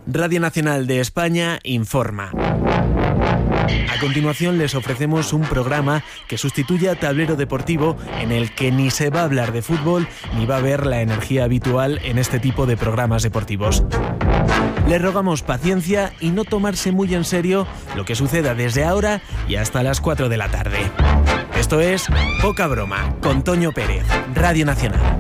Radio Nacional de España informa. A continuación les ofrecemos un programa que sustituye a Tablero Deportivo, en el que ni se va a hablar de fútbol ni va a haber la energía habitual en este tipo de programas deportivos. Les rogamos paciencia y no tomarse muy en serio lo que suceda desde ahora y hasta las 4 de la tarde. Esto es Poca Broma, con Toño Pérez, Radio Nacional.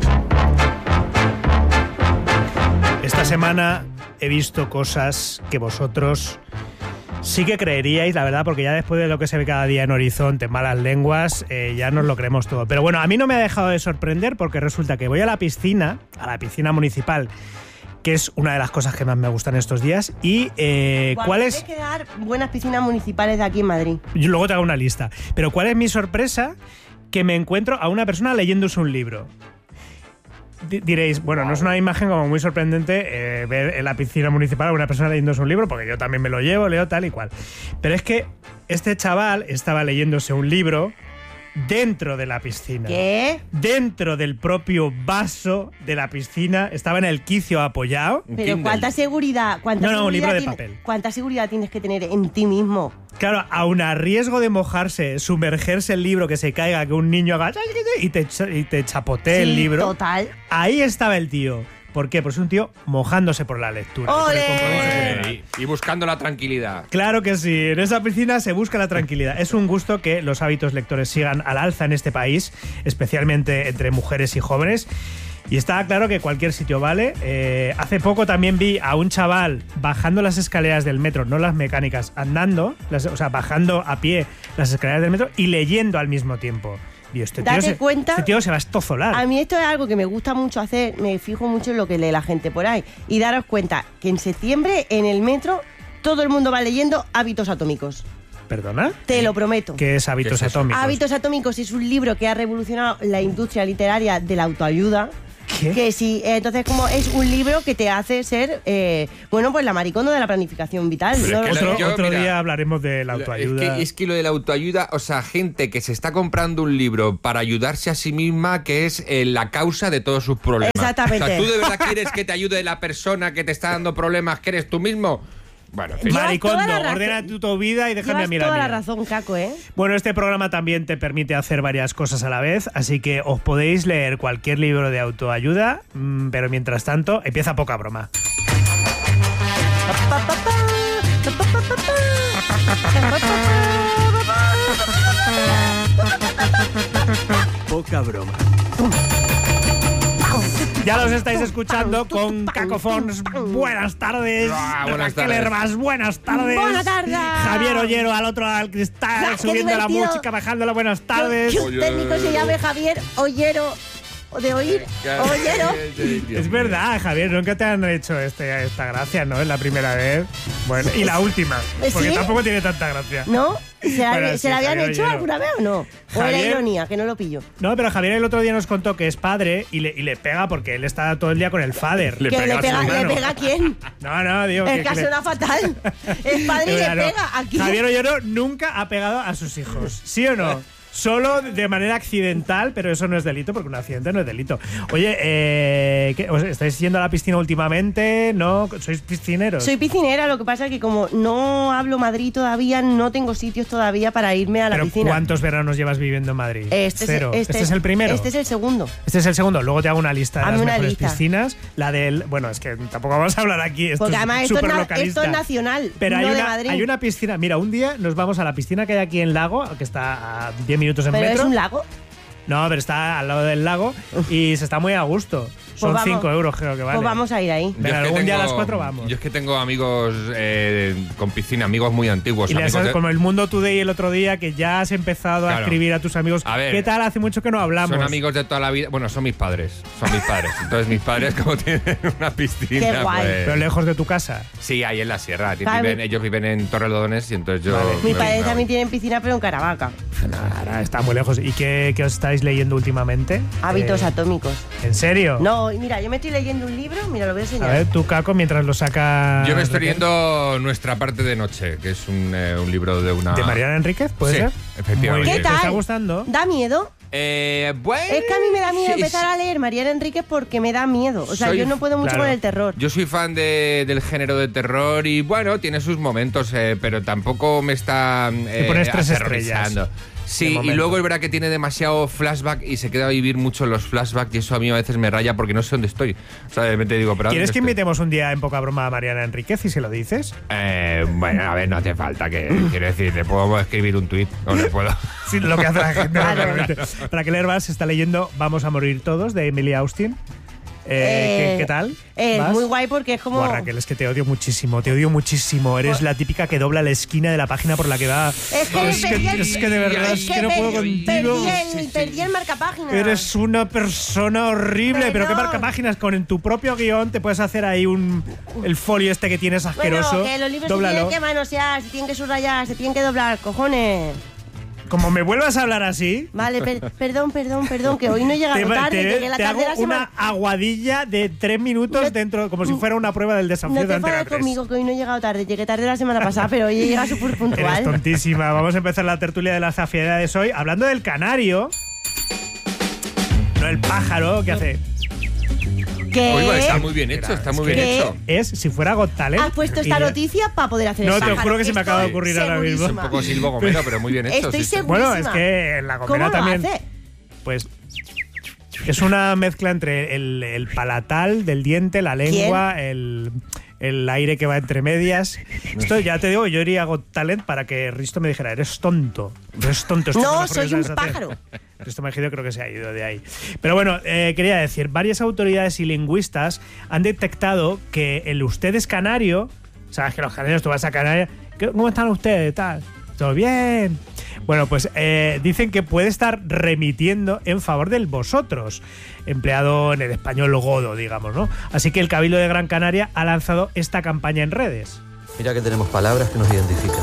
Esta semana he visto cosas que vosotros sí que creeríais, la verdad, porque ya después de lo que se ve cada día en Horizonte, malas lenguas, ya nos lo creemos todo. Pero bueno, a mí no me ha dejado de sorprender, porque resulta que voy a la piscina municipal, que es una de las cosas que más me gustan estos días. Y ¿cuál es? Hay que dar buenas piscinas municipales de aquí en Madrid. Yo luego te hago una lista. Pero ¿cuál es mi sorpresa? Que me encuentro a una persona leyéndose un libro. Diréis, bueno, no es una imagen como muy sorprendente ver en la piscina municipal a una persona leyéndose un libro, porque yo también me lo llevo, leo tal y cual. Pero es que este chaval estaba leyéndose un libro dentro de la piscina. ¿Qué? Dentro del propio vaso de la piscina, estaba en el quicio apoyado. Pero ¿cuánta seguridad? Un libro de papel. ¿Cuánta seguridad tienes que tener en ti mismo? Claro, aun a riesgo de mojarse, sumergerse el libro, que se caiga, que un niño haga y te chapotee el libro. Total. Ahí estaba el tío. ¿Por qué? Pues es un tío mojándose por la lectura. ¡Ole! Y buscando la tranquilidad. Claro que sí, en esa piscina se busca la tranquilidad. Es un gusto que los hábitos lectores sigan al alza en este país, especialmente entre mujeres y jóvenes. Y está claro que cualquier sitio vale. Hace poco también vi a un chaval bajando las escaleras del metro, no las mecánicas, andando, bajando a pie las escaleras del metro y leyendo al mismo tiempo. Dios, este tío se va a estozolar. A mí esto es algo que me gusta mucho hacer, me fijo mucho en lo que lee la gente por ahí. Y daros cuenta que en septiembre en el metro todo el mundo va leyendo Hábitos Atómicos. ¿Perdona? Te lo prometo. ¿Qué es Hábitos Atómicos? Hábitos Atómicos es un libro que ha revolucionado la industria literaria de la autoayuda. ¿Qué? Que sí, entonces como es un libro que te hace ser, pues la maricondo de la planificación vital. Pero ¿no? es que Otro día hablaremos de la autoayuda. Es que lo de la autoayuda, o sea, gente que se está comprando un libro para ayudarse a sí misma, que es la causa de todos sus problemas. Exactamente. O sea, ¿tú de verdad quieres que te ayude la persona que te está dando problemas, que eres tú mismo? Bueno, en fin. Maricondo, ordena tu vida y déjame a mí la mía. Llevas toda la razón, Caco, ¿eh? Bueno, este programa también te permite hacer varias cosas a la vez, así que os podéis leer cualquier libro de autoayuda, pero mientras tanto, empieza Poca Broma. Poca Broma. Ya los estáis escuchando con Cacofons. Buenas tardes. Buenas tardes. Herbas, buenas tardes. Buenas tardes. Javier Ollero al otro lado del cristal, ¡Qué subiendo divertido! la música, bajándola. Buenas tardes. Que un técnico se llame Javier Ollero, o de oír, Ollero. Es verdad, Javier, nunca te han hecho esta gracia, ¿no? Es la primera vez. Bueno, y la última, porque ¿Sí? tampoco tiene tanta gracia. ¿No? ¿Se la Bueno, sí, habían Javier hecho Ollero. alguna vez o no? ¿O era Javier- ironía, que no lo pillo? No, pero Javier el otro día nos contó que es padre y le pega porque él está todo el día con el fader. Le ¿Que pega a su ¿Le hermano. pega a quién? No, digo El que caso le- era fatal. Es padre y le Claro. pega a quién. Javier Ollero nunca ha pegado a sus hijos, ¿sí o no? Solo de manera accidental, pero eso no es delito, porque un accidente no es delito. Oye, ¿qué, os estáis yendo a la piscina últimamente? ¿No? ¿Sois piscineros? Soy piscinera, lo que pasa es que como no hablo Madrid todavía, no tengo sitios todavía para irme a la ¿Pero piscina. cuántos veranos llevas viviendo en Madrid? Cero. Este es el primero? Este es el segundo. Este es el segundo. Luego te hago una lista de Hazme las una mejores lista. piscinas. La del... Bueno, es que tampoco vamos a hablar aquí. Esto Porque es además esto súper es localista. nacional, Pero no hay de Madrid. hay una piscina... Mira, un día nos vamos a la piscina que hay aquí en Lago, que está a 10 minutos en Pero metro. es un lago. No, pero está al lado del lago y se está muy a gusto. Son vamos. 5 euros, creo que vale. Pues vamos a ir ahí. Venga, algún día a las 4 vamos. Yo es que tengo amigos con piscina, amigos muy antiguos. Y les amigos has, de- como el Mundo Today el otro día, que ya has empezado a Claro. escribir a tus amigos. A ver, ¿qué tal? Hace mucho que no hablamos. Son amigos de toda la vida. Bueno, son mis padres. Entonces mis padres, como tienen una piscina, Qué guay. pues- Pero lejos de tu casa. Sí, ahí en la sierra. Claro. Ellos viven en Torrelodones y entonces yo... Mis me- padres me- también tienen piscina, pero en Caravaca. Nada, está muy lejos. ¿Y qué os estáis leyendo últimamente? Hábitos atómicos. ¿En serio? No, y mira, yo me estoy leyendo un libro, mira, lo voy a A enseñar. ver, tú, Caco, mientras lo sacas. Yo me estoy leyendo Nuestra parte de noche, que es un libro de una... ¿De Mariana Enríquez? ¿Puede Sí, ser? efectivamente. Muy bien. ¿Qué ¿Te está tal? gustando? ¿Da miedo? Bueno. Es que a mí me da miedo empezar a leer Mariana Enríquez porque me da miedo. O sea, yo no puedo mucho con el terror. Yo soy fan del género de terror y bueno, tiene sus momentos, pero tampoco me está Me pones 3 aterrorizando. estrellas. Sí, y luego es verdad que tiene demasiado flashback y se queda a vivir mucho en los flashbacks y eso a mí a veces me raya porque no sé dónde estoy. O sea, de repente digo, pero ¿Quieres que invitemos un día en poca broma a Mariana Enríquez y se lo dices? Bueno, a ver, no hace falta que quiero decir, le puedo escribir un tuit o le puedo. Sí, lo que hace la gente Claro. normalmente. Para que leer se está leyendo Vamos a morir todos de Emily Austin. ¿Qué tal? ¿Vas? Muy guay porque es como... Buah, Raquel, es que te odio muchísimo, Eres la típica que dobla la esquina de la página por la que va. Es que de verdad, es que no puedo contigo. Perdí el marcapáginas. Eres una persona horrible, pero qué Perdón. marcapáginas, con en tu propio guión te puedes hacer ahí el folio este que tienes asqueroso. Bueno, que los libros se Dóblalo. tienen que manosear, se tienen que subrayar, se tienen que doblar, cojones. Como me vuelvas a hablar así, Vale, perdón, que hoy no he llegado tarde, llegué la te tarde hago de la semana. una aguadilla de 3 minutos No- dentro, como si fuera una prueba del desafío No de te Antena enfades 3. conmigo, que hoy no he llegado tarde. Llegué tarde la semana pasada, pero hoy he llegado súper Eres puntual. tontísima. Vamos a empezar la tertulia de las zafiedades hoy hablando del canario. No el pájaro que hace. ¿Qué? Oiga, está muy bien hecho, está muy bien ¿Qué? hecho. Es si fuera Got Talent. Has puesto y esta ya- noticia para poder hacer No, el te pájaro. juro que se me acaba de Estoy ocurrir ahora mismo. Es un segurísima. poco Silvo Gomero, pero muy bien hecho. Estoy sí, sí. segura. Bueno, es que en la ¿Cómo Gomera lo también. hace? Pues es una mezcla entre el palatal del diente, la lengua, el aire que va entre medias. Esto ya te digo, yo iría a Got Talent para que Risto me dijera, eres tonto. Esto es lo No, mejor que soy un sabes hacer. pájaro. Risto Mejido creo que se ha ido de ahí. Pero bueno, quería decir, varias autoridades y lingüistas han detectado que el usted es canario. Sabes que los canarios, tú vas a Canarias, ¿cómo están ustedes? Tal. ¿Todo bien? Bueno, pues dicen que puede estar remitiendo en favor del vosotros, empleado en el español godo, digamos, ¿no? Así que el Cabildo de Gran Canaria ha lanzado esta campaña en redes. Mira que tenemos palabras que nos identifican.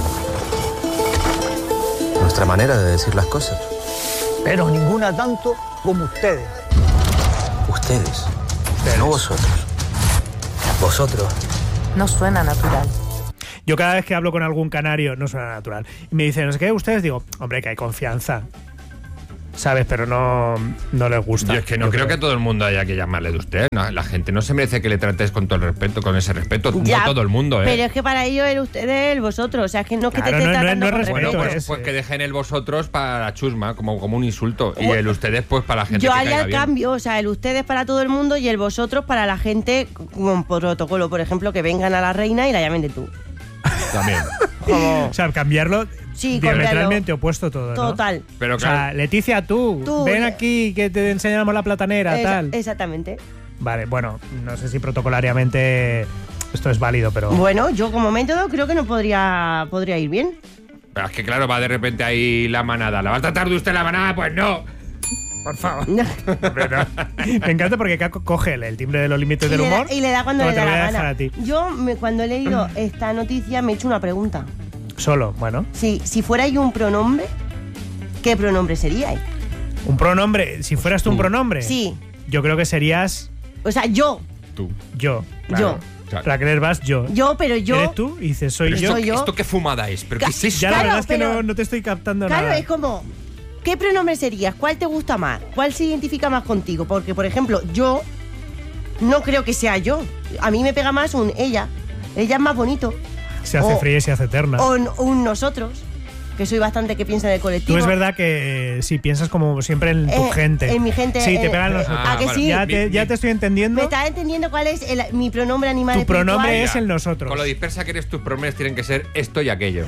Nuestra manera de decir las cosas. Pero ninguna tanto como ustedes. Ustedes, no vosotros. Vosotros. No suena natural. Yo cada vez que hablo con algún canario, no suena natural, y me dicen, no sé qué, ustedes, digo, hombre, que hay confianza, ¿sabes? Pero no les gusta. Yo es que no creo que a todo el mundo haya que llamarle de usted. No, la gente no se merece que le trates con todo el respeto, con ese respeto. Ya, no todo el mundo, ¿eh? Pero es que para ello el usted, el vosotros. O sea, es que no es que Claro, te esté no es tratando con respeto, respeto. Bueno, es, pues que dejen el vosotros para la chusma, como un insulto. Y el ustedes, pues para la gente Yo que haría caiga el bien. cambio, o sea, el ustedes para todo el mundo y el vosotros para la gente con protocolo, por ejemplo, que vengan a la reina y la llamen de tú. También. Como... O sea, cambiarlo Sí, diametralmente opuesto todo, ¿no? Total. Pero O sea, claro, Leticia, tú, ven aquí que te enseñamos la platanera, tal. Exactamente. Vale, bueno, no sé si protocolariamente esto es válido, pero... Bueno, yo como método creo que no podría ir bien. pero es que claro, va de repente ahí la manada. ¿La va a tratar de usted la manada? Pues no. Por favor. Hombre, no. Me encanta porque Caco coge el timbre de los límites del humor. Y le da cuando No, le te da lo voy la a dejar gana. a ti. Yo, cuando he leído esta noticia, me he hecho una pregunta. Solo, bueno. Si fuerais un pronombre, ¿qué pronombre seríais? Un pronombre, si fueras tú un pronombre. Sí. Yo creo que serías O sea, yo. Tú. yo. Yo. Claro. Raquel Herbás, yo. Yo, pero yo. ¿Eres tú? Y dices, soy Pero yo. soy yo. ¿Esto qué fumada es? ¿Pero qué es eso? Ya la Claro, verdad es que pero- no te estoy captando Claro, nada. es como, ¿qué pronombre serías? ¿Cuál te gusta más? ¿Cuál se identifica más contigo? Porque, por ejemplo, yo no creo que sea yo. A mí me pega más un ella. Ella es más bonito. Se hace o- fría y se hace eterna. O un nosotros, que soy bastante que piensa en el colectivo. Tú es verdad que sí, piensas como siempre en tu gente. En mi gente. Sí, te pegan los ¿A que bueno, sí? Ya te estoy entendiendo. ¿Me estás entendiendo cuál es mi pronombre animal Tu espiritual? pronombre Mira, es el nosotros. Con lo dispersa que eres, tus pronombres tienen que ser esto y aquello.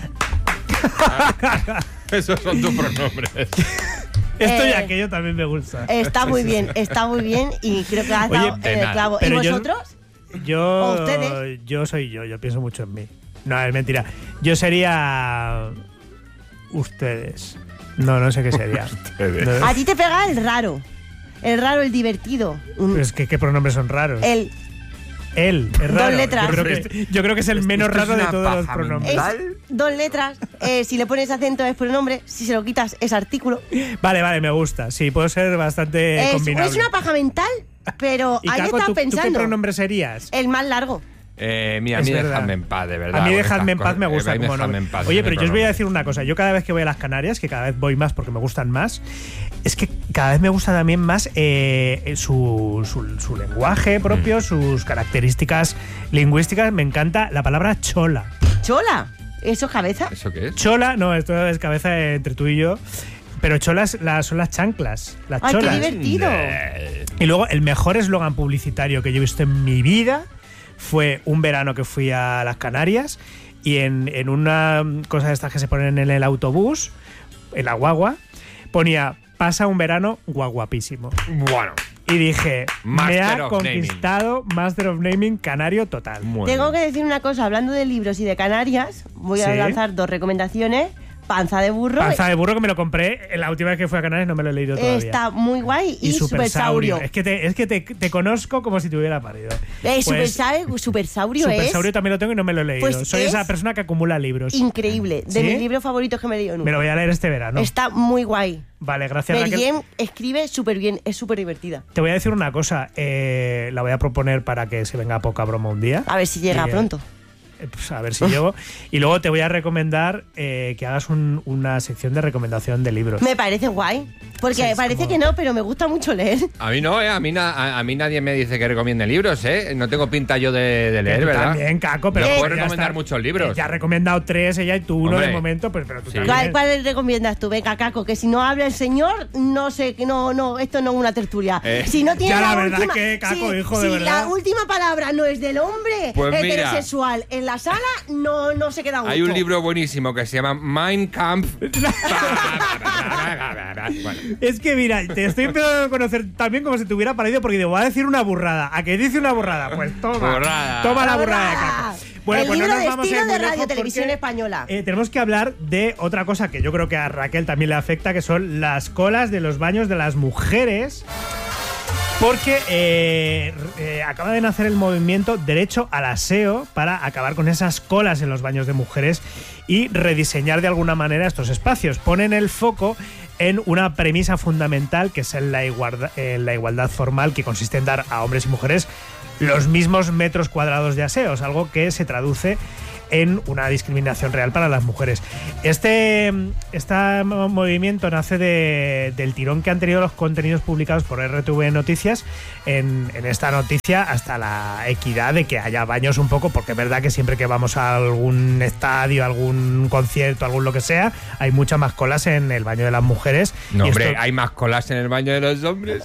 Esos son tus pronombres. Esto y Eh, aquello también me gusta. Está muy bien y creo que has Oye, dado de en el nada. clavo. ¿Y Pero yo- vosotros? Yo, ¿O ustedes? yo soy yo pienso mucho en mí. No, es mentira. Yo sería ustedes. No sé qué sería. No, A ti te pega el raro, el divertido. pero es que qué pronombres son raros. El Él, es Dos raro. letras. Yo creo que es el menos Esto es raro de una todos los paja pronombres. mental. es 2 letras. Si le pones acento es pronombre. Si se lo quitas es artículo. Vale, me gusta. Sí, puedo ser bastante combinable. Es una paja mental, pero Y ahí Caco, estás ¿tú qué pensando. pronombre serías? El más largo. Mira, a Es mí verdad. dejadme en paz, de verdad. A mí con dejadme en estas paz me cosas. gusta A mí como dejadme nombre. en paz, Oye, dejadme pero yo os voy a pronombre. decir una cosa. Yo cada vez que voy a las Canarias, que cada vez voy más porque me gustan más, Es que cada vez me gusta también más su lenguaje propio, sus características lingüísticas. Me encanta la palabra chola. ¿Chola? ¿Eso es cabeza? ¿Eso qué es? Chola, no, esto es cabeza entre tú y yo. Pero cholas son las chanclas, las ¡Ay, cholas. qué divertido! Y luego, el mejor eslogan publicitario que yo he visto en mi vida fue un verano que fui a las Canarias y en una cosa de estas que se ponen en el autobús, en la guagua, ponía: pasa un verano guaguapísimo. Bueno. Y dije, me Master ha of conquistado Master of Naming canario total. Tengo que decir una cosa, hablando de libros y de Canarias, voy a Sí. lanzar 2 recomendaciones. Panza de burro. Panza de burro, que me lo compré la última vez que fui a Canarias, no me lo he leído todavía. Está muy guay. Y Supersaurio. Es que te conozco como si te hubiera parido. Supersaurio es Supersaurio también lo tengo y no me lo he leído. Pues Soy es esa persona que acumula libros. increíble. De ¿Sí? mis libros favoritos que me he leído nunca. Me lo voy a leer este verano. Está muy guay. Vale, gracias, Mary Raquel. Jane escribe súper bien, es súper divertida. Te voy a decir una cosa. La voy a proponer para que se venga poca broma un día. A ver si llega pronto. Pues a ver si llego. Y luego te voy a recomendar que hagas una sección de recomendación de libros. Me parece guay. Porque Sí, es parece como- que no, pero me gusta mucho leer. A mí no, a mí nadie me dice que recomiende libros, ¿eh? No tengo pinta yo de leer, Tú ¿verdad? También, Caco, pero Me puedo ya recomendar está. muchos libros. Ya ha recomendado 3 ella y tú uno Hombre. de momento, pero tú Sí. también. ¿Cuál recomiendas tú? Venga, Caco, que si no habla el señor, no sé, que no, esto no es una tertulia. Si no tiene Ya, la la verdad última, que, Caco, si, hijo, de si verdad. la última palabra no es del hombre Pues mira. heterosexual en la sala, no se queda a gusto. Hay un libro buenísimo que se llama Mein Kampf. Bueno, Es que mira, te estoy empezando a conocer también como si te hubiera parecido porque te voy a decir una burrada. ¿A qué dice una burrada? Pues toma. Burrada. Toma la La burrada de burrada. Caco. Bueno, El pues no libro nos de vamos a ir estilo muy de lejos Radio Televisión porque, Española. tenemos que hablar de otra cosa que yo creo que a Raquel también le afecta, que son las colas de los baños de las mujeres. Porque acaba de nacer el movimiento Derecho al Aseo para acabar con esas colas en los baños de mujeres y rediseñar de alguna manera estos espacios. Ponen el foco en una premisa fundamental que es la igualdad formal, que consiste en dar a hombres y mujeres los mismos metros cuadrados de aseos, algo que se traduce en una discriminación real para las mujeres. Este movimiento nace del tirón que han tenido los contenidos publicados por RTV Noticias en esta noticia, hasta la equidad de que haya baños un poco, porque es verdad que siempre que vamos a algún estadio, algún concierto, algún lo que sea, hay muchas más colas en el baño de las mujeres. no, Y hombre, esto- hay más colas en el baño de los hombres.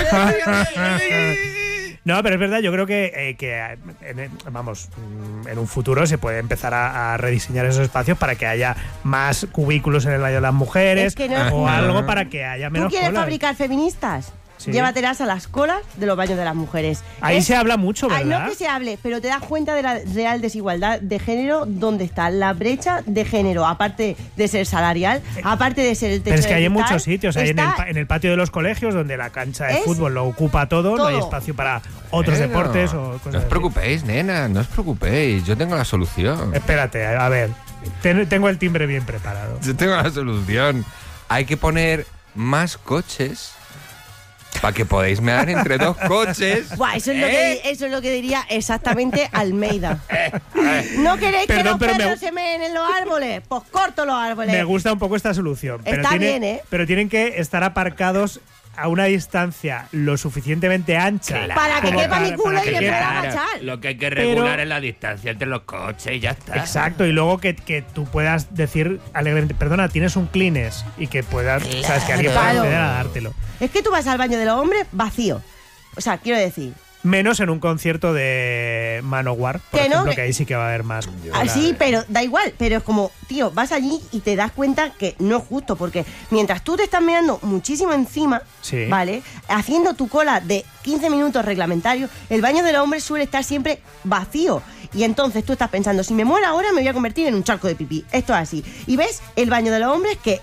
No, pero es verdad, yo creo que en un futuro se puede empezar a rediseñar esos espacios para que haya más cubículos en el baño de las mujeres Es que no- o algo para que haya ¿Tú menos quieres colas. fabricar feministas? Sí. Llévatelas a las colas de los baños de las mujeres. Ahí se habla mucho, Ay, ¿verdad? no que se hable, pero te das cuenta de la real desigualdad de género, donde está la brecha de género, aparte de ser salarial, aparte de ser el techo Pero es que de hay en cristal, muchos sitios, hay está- en el patio de los colegios, donde la cancha de Es fútbol lo ocupa todo, no hay todo. espacio para otros Bueno, deportes o No cosas os así. preocupéis, nena, no os preocupéis. Yo tengo la solución. Espérate, a ver, tengo el timbre bien preparado. Yo tengo la solución. Hay que poner más coches para que podáis mear entre dos coches. Buah, eso es lo que diría exactamente Almeida. Eh, ¿No queréis que Perdón, los pero perros se meen en los árboles? Pues corto los árboles. Me gusta un poco esta solución. Está bien, ¿eh? Pero tienen que estar aparcados a una distancia lo suficientemente ancha. Para que como quepa mi culo para y que me quepa. pueda agachar. Lo que hay que Pero- regular es la distancia entre los coches y ya está. Exacto, y luego que tú puedas decir alegremente, perdona, tienes un Kleenex, y que puedas, sabes, que alguien pueda Claro. acceder a dártelo. Es que tú vas al baño de los hombres vacío. O sea, quiero decir. Menos en un concierto de Manowar, por Que no, ejemplo, que- que ahí sí que va a haber más. Así, pero da igual. Pero es como, tío, vas allí y te das cuenta que no es justo. Porque mientras tú te estás mirando muchísimo encima, Sí. ¿vale? Haciendo tu cola de 15 minutos reglamentarios, el baño de los hombres suele estar siempre vacío. Y entonces tú estás pensando, si me muero ahora me voy a convertir en un charco de pipí. Esto es así. Y ves el baño de los hombres que...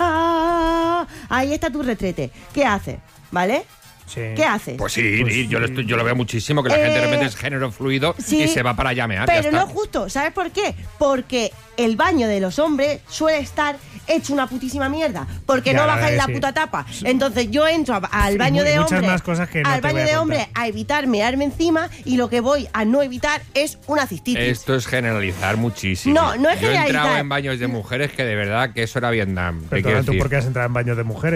¡ah! Ahí está tu retrete. ¿Qué haces? ¿Vale? Sí. ¿Qué haces? Pues sí, yo lo veo muchísimo, que la gente de repente es género fluido sí, y se va para llamear. Pero no es justo, ¿sabes por qué? Porque el baño de los hombres suele estar hecho una putísima mierda, porque Ya, no la bajáis verdad la que sí. puta tapa. Entonces yo entro al baño de muchas hombres, más cosas que no al te voy baño a de contar. hombres a evitar mearme encima, y lo que voy a no evitar es una cistitis. Esto es generalizar muchísimo. No, no es Yo he entrado generalizar. en baños de mujeres que de verdad que eso era Vietnam. ¿Qué Perdona, quiero ¿tú decir? por qué has entrado en baños de mujeres?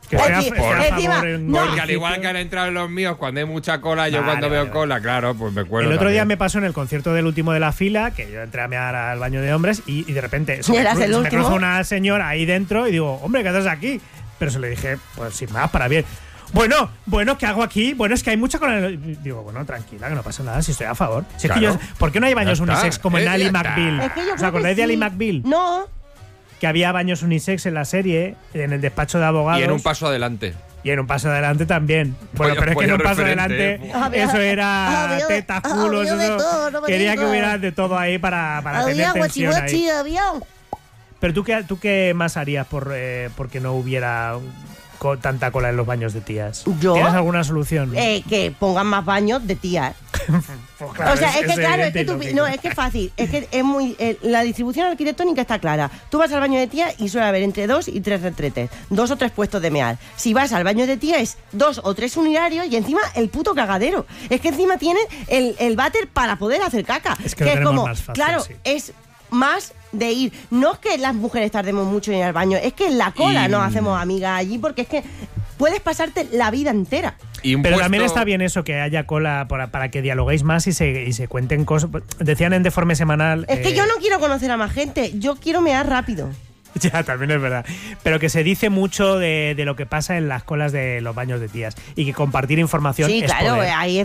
Que estoy a Encima, favor en no. Porque al igual que han entrado los míos, cuando hay mucha cola, yo Vale, cuando veo vale. cola, claro, pues me cuelo. El otro día también. me pasó en el concierto del último de la fila, que yo entré a mear al baño de hombres y de repente ¿Y eras el me último? cruzó una señora ahí dentro y digo, hombre, ¿qué haces aquí? Pero se le dije, pues sin más, para bien. Bueno, ¿qué hago aquí? Bueno, es que hay mucha cola. Digo, bueno, tranquila, que no pasa nada, si estoy a favor. Si es que Claro. ¿por qué no hay baños Ya está. unisex como en Ya Ali está. McBeal? Es que yo ¿Os creo acordáis que de Ali sí. McBeal? No. Que había baños unisex en la serie, en el despacho de abogados. Y en un paso adelante. Y en un paso adelante también. Bueno, Vaya- pero es que en un vaya paso referente. adelante Había- eso era había- tetas, culos, había de eso. todo, no me Quería digas. que hubiera de todo ahí para tener Había tensión ahí. guachihuachi, había. Pero tú qué más harías porque no hubiera tanta cola en los baños de tías? ¿Yo? ¿Tienes alguna solución? Que pongan más baños de tías. Pues claro, O sea, es que claro, es evidente que y tú, lógico. no, es que es fácil, es que es muy la distribución arquitectónica está clara. Tú vas al baño de tía y suele haber entre 2 y 3 retretes, 2 o 3 puestos de mear. Si vas al baño de tía es 2 o 3 unitarios y encima el puto cagadero. Es que encima tienen el váter para poder hacer caca. Es que lo tenemos como, más fácil, claro, sí. es más de ir. No es que las mujeres tardemos mucho en ir al baño, es que en la cola Y- nos hacemos amigas allí porque es que puedes pasarte la vida entera. Y un Pero puesto- también está bien eso, que haya cola para que dialoguéis más y se cuenten cosas. Decían en Deforme Semanal. Es que yo no quiero conocer a más gente, yo quiero mear rápido. Ya, también es verdad. Pero que se dice mucho de lo que pasa en las colas de los baños de tías. Y que compartir información Sí, es claro, poder. ahí es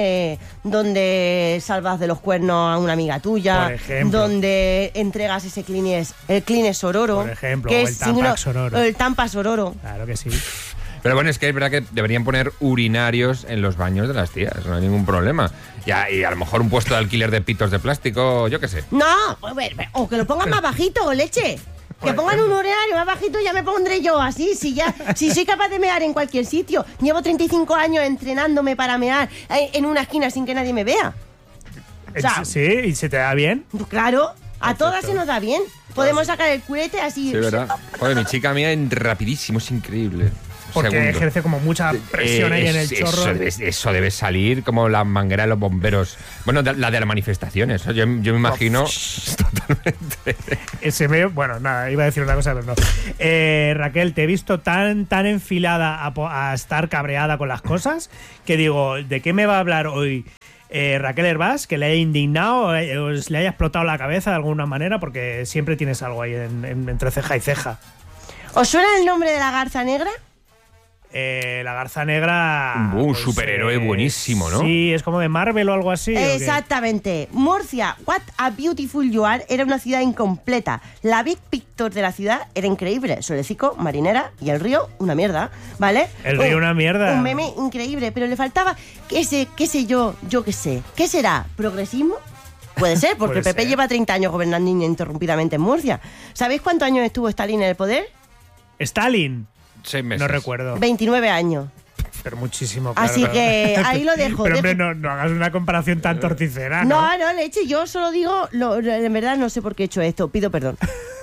donde salvas de los cuernos a una amiga tuya, Por ejemplo. donde entregas ese el Kleenex Sororo, Por ejemplo, que o es el Tampax signo- Sororo. o el Tampa Sororo. Claro que sí. Pero bueno, es que es verdad que deberían poner urinarios en los baños de las tías, no hay ningún problema. Y a lo mejor un puesto de alquiler de pitos de plástico, yo qué sé. No, pues, o que lo pongan más bajito, leche. Que Por pongan un horario más bajito y ya me pondré yo así, si soy capaz de mear en cualquier sitio. Llevo 35 años entrenándome para mear en una esquina sin que nadie me vea. O sea, Sí, y se te da bien. pues claro, a todas se nos da bien. Podemos sacar el culete así. Sí, ¿verdad? Joder, mi chica mía en rapidísimo, es increíble. Porque Segundo. ejerce como mucha presión ahí en el chorro. Eso debe salir como la manguera de los bomberos. Bueno, la de las manifestaciones. Yo me imagino totalmente. Bueno, nada, iba a decir una cosa, pero no. Raquel, te he visto tan enfilada a estar cabreada con las cosas que digo, ¿de qué me va a hablar hoy Raquel Hervás? Que le haya indignado, o le haya explotado la cabeza de alguna manera, porque siempre tienes algo ahí entre ceja y ceja. ¿Os suena el nombre de la garza negra? La Garza Negra. Un superhéroe buenísimo, ¿no? Sí, es como de Marvel o algo así. ¿o qué? Exactamente. Murcia, What a Beautiful You Are, era una ciudad incompleta. La Big Picture de la ciudad era increíble. Solecico, marinera y el río, una mierda, ¿vale? El río, una mierda. Un meme increíble, pero le faltaba, qué sé yo qué sé. ¿Qué será? ¿Progresismo? Puede ser, porque Puede el PP ser. lleva 30 años gobernando ininterrumpidamente en Murcia. ¿Sabéis cuántos años estuvo Stalin en el poder? Stalin. 6 meses. No recuerdo. 29 años. Pero muchísimo, claro. Así que ahí lo dejo. Pero hombre, Dejo- no hagas una comparación tan torticera, ¿no? No, leche, yo solo digo, en verdad no sé por qué he hecho esto, pido perdón.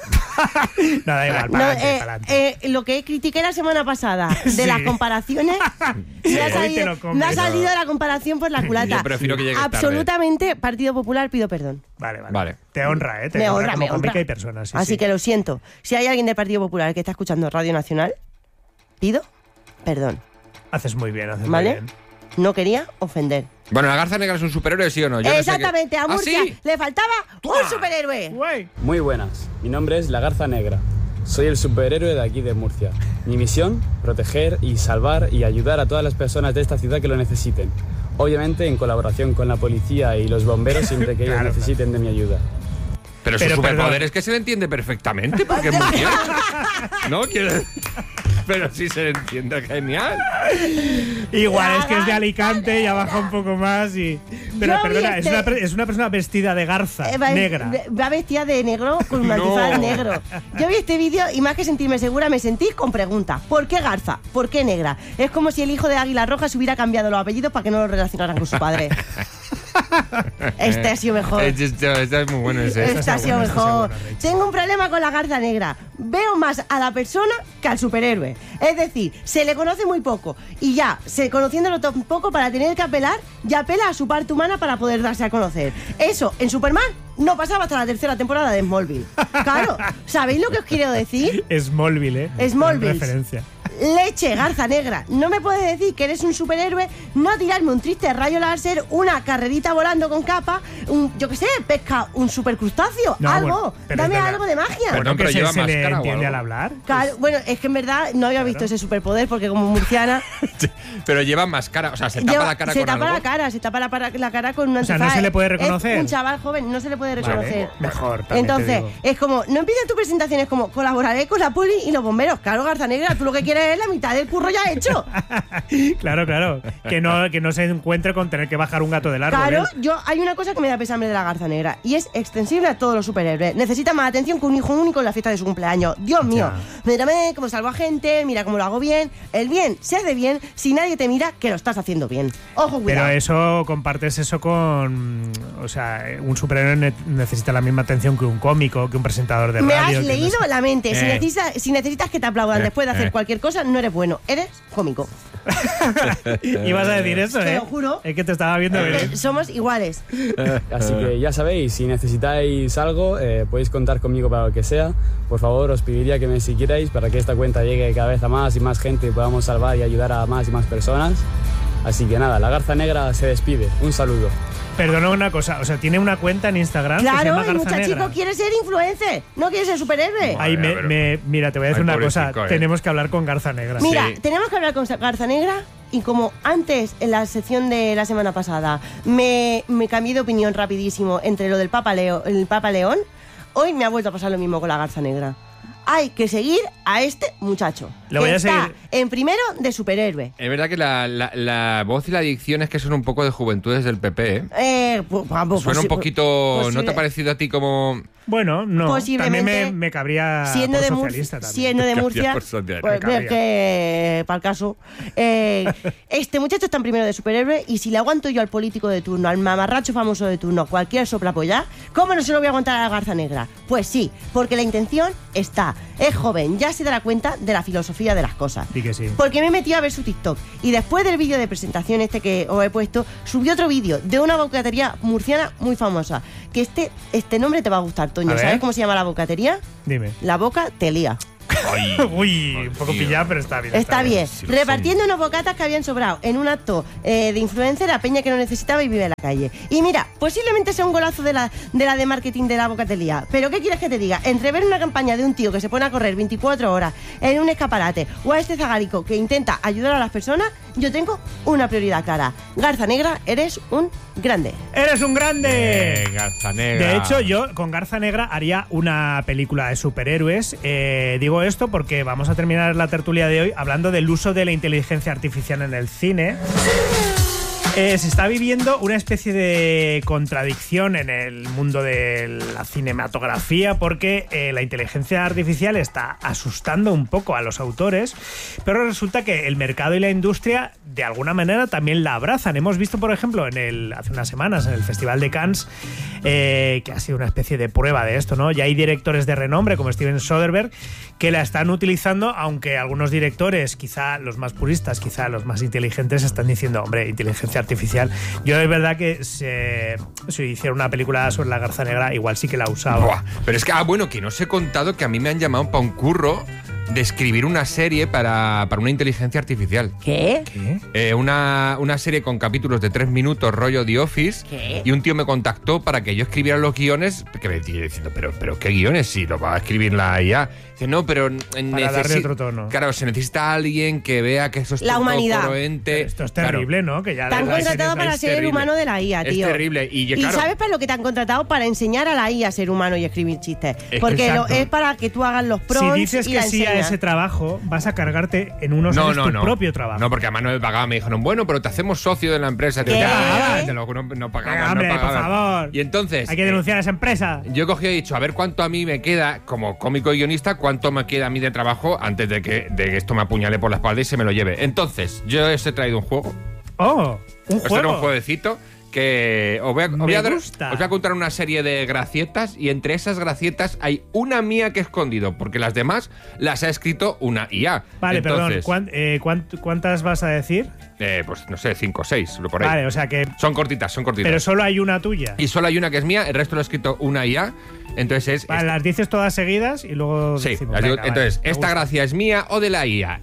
Nada, igual, No, pa'lante. lo que critiqué la semana pasada de Sí. las comparaciones, me, ha hoy te salido, lo comes. me ha salido la comparación por la culata. Yo prefiero que llegues tarde. Absolutamente, Partido Popular, pido perdón. Vale. Te honra, ¿eh? Te Me honra honra, como me con honra. Mica y personas. Sí, Así sí. que lo siento. Si hay alguien del Partido Popular que está escuchando Radio Nacional, pido perdón. Haces muy bien, haces ¿Vale? muy bien. No quería ofender. Bueno, ¿la Garza Negra es un superhéroe, sí o no? Yo no sé Exactamente, qué- a ¿Ah, Murcia sí? le faltaba un superhéroe. Guay. Muy buenas, mi nombre es La Garza Negra. Soy el superhéroe de aquí de Murcia. Mi misión, proteger y salvar y ayudar a todas las personas de esta ciudad que lo necesiten. Obviamente en colaboración con la policía y los bomberos siempre que ellos Claro, necesiten de mi ayuda. Pero su Pero, superpoder perdón. es que se le entiende perfectamente, porque es muy bien. ¿No? Pero sí se le entiende genial. Igual, es que es de Alicante y ha bajado un poco más y... Pero Yo vi perdona, este- es una persona vestida de garza negra. Va vestida de negro con un antifaz negro. Yo vi este vídeo y más que sentirme segura me sentí con preguntas. ¿Por qué garza? ¿Por qué negra? Es como si el hijo de Águila Roja se hubiera cambiado los apellidos para que no lo relacionaran con su padre. Este ha sido mejor. Este es muy bueno ese. Este ha sido bueno, esta ha sido mejor. buena, Rachel. Tengo un problema con la garza negra. Veo más a la persona que al superhéroe. Es decir, se le conoce muy poco. Y ya, conociéndolo tan poco para tener que apelar, ya apela a su parte humana para poder darse a conocer. Eso, en Superman, no pasaba hasta la tercera temporada de Smallville. Claro, ¿sabéis lo que os quiero decir? Smallville, ¿eh? Smallville. Gran referencia. leche, Garza Negra. No me puedes decir que eres un superhéroe, no tirarme un triste rayo láser, una carrerita volando con capa, yo qué sé, pesca un supercrustáceo, No, algo. bueno, pero Dame es verdad. algo de magia. Perdón, pero que lleva se le máscara o entiende algo. al hablar. Claro, bueno, es que en verdad no había visto ese superpoder porque como murciana Pero lleva máscara, o sea, se tapa la cara se con tapa algo. la cara, se tapa la cara con un O sea, antifaz. no se le puede reconocer. Es un chaval joven, no se le puede reconocer. Mejor, también te Entonces, digo. es como, no empieces tu presentación, es como, colaboraré con la poli y los bomberos. Claro, Garza Negra, tú lo que quieres es la mitad del curro ya hecho. Claro. Que no se encuentre con tener que bajar un gato del árbol. Claro, ¿eh? hay una cosa que me da pesambre de la Garza Negra y es extensible a todos los superhéroes. Necesita más atención que un hijo único en la fiesta de su cumpleaños. Dios mío, mírame cómo salvo a gente, mira cómo lo hago bien. El bien se hace bien si nadie te mira que lo estás haciendo bien. Ojo, cuidado. Pero eso, compartes eso con... O sea, un superhéroe necesita la misma atención que un cómico, que un presentador de Me radio. has que leído no sé. la mente. Si necesitas que te aplaudan después de hacer cualquier cosa, no eres bueno. Eres cómico. Ibas a decir eso, Te ¿eh? lo juro. Es que te estaba viendo venir. Somos iguales. Así que ya sabéis, si necesitáis algo, podéis contar conmigo para lo que sea. Por favor, os pediría que me siguierais para que esta cuenta llegue cada vez a más y más gente y podamos salvar y ayudar a más y más personas. Así que nada, la Garza Negra se despide. Un saludo. Perdona una cosa, o sea, tiene una cuenta en Instagram que se Claro, llama el Garza muchachico Negra. quiere ser influencer, no quiere ser superhéroe. Ay, mira, te voy a decir Ay, una cosa. pobrecito, Tenemos que hablar con Garza Negra. Mira, Sí. tenemos que hablar con Garza Negra y como antes en la sección de la semana pasada me cambié de opinión rapidísimo entre lo del Papa León, hoy me ha vuelto a pasar lo mismo con la Garza Negra. Hay que seguir a este muchacho. Lo voy que a está seguir. en primero de superhéroe. Es verdad que la voz y la dicción es que son un poco de juventudes del PP, ¿eh? Suena un poquito... ¿No te ha parecido a ti como...? Bueno, no. Posiblemente, También me cabría siendo por de socialista también. siendo de Cabría Murcia, por socialista. pues, Cabría. que para el caso, este muchacho está en primero de superhéroe y si le aguanto yo al político de turno, al mamarracho famoso de turno, cualquier soplapollá, ¿cómo no se lo voy a aguantar a la Garza Negra? Pues sí, porque la intención está. Es joven, ya se dará cuenta de la filosofía de las cosas. Sí que sí. Porque me he metido a ver su TikTok y después del vídeo de presentación que os he puesto, subió otro vídeo de una bocatería murciana muy famosa. Que este nombre te va a gustar, Toño. A ver. ¿Sabes cómo se llama la bocatería? Dime. La Boca te lía. Uy, un poco Dios. pillado, pero está bien. Está bien. Sí, lo Repartiendo unos bocatas que habían sobrado en un acto de influencer a peña que no necesitaba y vive en la calle. Y mira, posiblemente sea un golazo de la de marketing de la bocatería. Pero ¿qué quieres que te diga? Entre ver una campaña de un tío que se pone a correr 24 horas en un escaparate o a este zagarico que intenta ayudar a las personas, yo tengo una prioridad clara. Garza Negra, eres un grande. ¡Eres un grande! Garza Negra. De hecho, yo con Garza Negra haría una película de superhéroes. Digo esto porque vamos a terminar la tertulia de hoy hablando del uso de la inteligencia artificial en el cine. Se está viviendo una especie de contradicción en el mundo de la cinematografía porque la inteligencia artificial está asustando un poco a los autores, pero resulta que el mercado y la industria de alguna manera también la abrazan. Hemos visto, por ejemplo, hace unas semanas en el Festival de Cannes, que ha sido una especie de prueba de esto, ¿no? Ya hay directores de renombre como Steven Soderbergh que la están utilizando, aunque algunos directores, quizá los más puristas, quizá los más inteligentes, están diciendo, hombre, inteligencia artificial. Yo es verdad que si hiciera una película sobre la Garza Negra, igual sí que la usaba. Buah, pero es que, bueno, que no os he contado que a mí me han llamado para un curro de escribir una serie para una inteligencia artificial. ¿Qué? Una serie con capítulos de 3 minutos, rollo The Office. ¿Qué? Y un tío me contactó para que yo escribiera los guiones, que me decía diciendo, pero ¿qué guiones? Si lo va a escribir la IA. Dice, no, pero Para darle otro tono. Claro, se necesita alguien que vea que eso es La todo humanidad. congruente. Esto es Claro. terrible, ¿no? Que ya Te han la contratado para es ser el terrible. humano de la IA, Es tío. terrible. Y, claro, ¿sabes para lo que te han contratado? Para enseñar a la IA a ser humano y escribir chistes. Es- Porque exacto. es para que tú hagas los prompts Si dices y que la sí a enseñas. ese trabajo, vas a cargarte en unos años tu propio trabajo. No, porque además no me pagaban. Me dijeron, bueno, pero te hacemos socio de la empresa. ¿Qué? Te lo juro, no pagaban. Venga, hombre, no por pagaban. favor. Y entonces, Hay que denunciar a esa empresa. yo he cogido y he dicho, a ver cuánto a mí me queda, como cómico y guionista, cuánto me queda a mí de trabajo antes de que esto me apuñale por la espalda y se me lo lleve. Entonces, yo os he traído un juego. ¡Oh! ¡Un Os traigo un juego! jueguecito que os voy gusta. a contar una serie de gracietas y entre esas gracietas hay una mía que he escondido, porque las demás las ha escrito una IA. Vale, Entonces, perdón. ¿Cuántas vas a decir? pues no sé, 5 o 6, por ahí. Vale, o sea que... Son cortitas, son cortitas. Pero solo hay una tuya. Y solo hay una que es mía, el resto lo ha escrito una IA. Entonces Vale, las dices todas seguidas y luego Sí, decimos, las digo- venga, entonces, vale, me ¿esta gusta. gracia es mía o de la IA?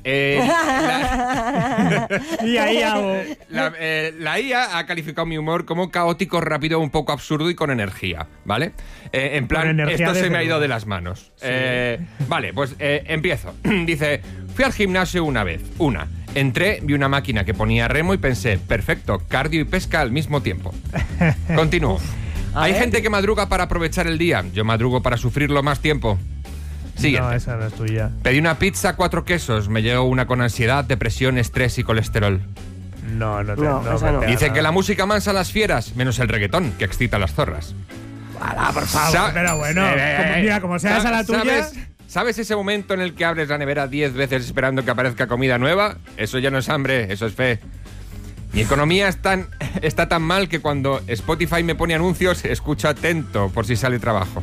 La IA ha calificado mi humor como caótico, rápido, un poco absurdo y con energía, ¿vale? En plan, energía, esto se desde me ha ido luego. de las manos. Vale, pues empiezo. Dice, fui al gimnasio una vez. Entré, vi una máquina que ponía remo y pensé, perfecto, cardio y pesca al mismo tiempo. Continúo. Hay gente que madruga para aprovechar el día. Yo madrugo para sufrirlo más tiempo. Siguiente. No, esa no es tuya. Pedí una pizza 4 quesos. Me llegó una con ansiedad, depresión, estrés y colesterol. No, esa no. Dicen que la música mansa a las fieras, menos el reggaetón, que excita a las zorras. Por favor, pero bueno, mira, como sea esa la tuya... ¿Sabes ese momento en el que abres la nevera 10 veces esperando que aparezca comida nueva? Eso ya no es hambre, eso es fe. Mi economía está tan mal que cuando Spotify me pone anuncios, escucho atento por si sale trabajo.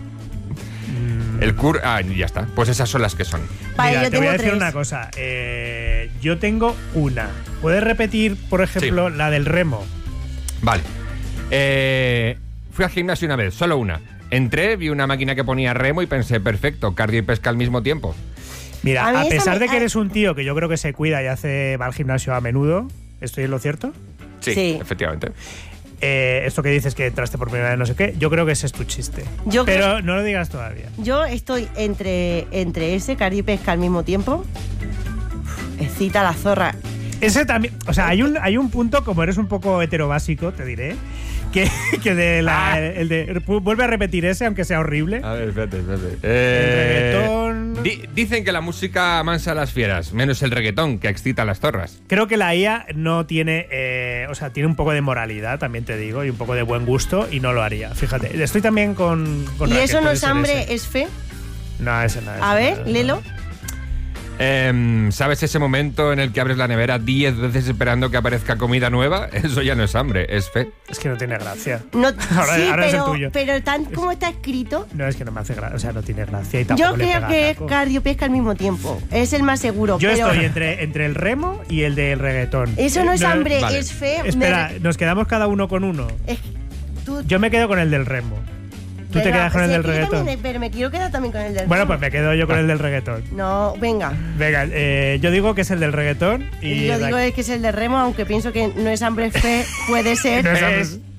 Ya está. Pues esas son las que son. Vale, Mira, yo te voy a tengo decir 3. una cosa. Yo tengo una. ¿Puedes repetir, por ejemplo, la del remo? Vale. Fui al gimnasio una vez, solo una. Entré, vi una máquina que ponía remo y pensé, perfecto, cardio y pesca al mismo tiempo. Mira, A mí a esa pesar me- de que eres un tío que yo creo que se cuida y va al gimnasio a menudo, ¿estoy en lo cierto? Sí. Efectivamente. Esto que dices que entraste por primera vez, no sé qué, yo creo que ese es tu chiste. Yo Pero creo- no lo digas todavía. Yo estoy entre ese, cardio y pesca al mismo tiempo. Excita a la zorra. Ese también, o sea, hay un punto, como eres un poco heterobásico, te diré, que vuelve a repetir ese, aunque sea horrible. A ver, espérate. El reggaetón. Dicen que la música amansa a las fieras, menos el reggaetón, que excita a las zorras. Creo que la IA no tiene, o sea, tiene un poco de moralidad, también te digo, y un poco de buen gusto, y no lo haría. Fíjate, estoy también con ¿Y Raquel, eso no puede es ser hambre, ese. es fe? No, ese no es. A ver, léelo. ¿Sabes ese momento en el que abres la nevera 10 veces esperando que aparezca comida nueva? Eso ya no es hambre, es fe. Es que no tiene gracia. No, Ahora- sí, ahora es el tuyo. pero tan como está escrito, No, es que no me hace gracia, o sea, no tiene gracia y tampoco yo le creo pega que es taco. cardio pesca al mismo tiempo. Es el más seguro. Yo pero estoy entre el remo y el del reggaetón. Eso no es hambre, vale. es fe. Espera, nos quedamos cada uno con uno. Es que tú, Yo me quedo con el del remo. Tú te Venga, quedas con el sí, del yo también, reggaetón. pero me quiero quedar también con el del Bueno, remo. pues me quedo yo con el del reggaetón. No, venga. Venga, yo digo que es el del reggaetón y Y yo digo que es el de remo, aunque pienso que no es hambre, es fe, puede ser. No es hambre. Es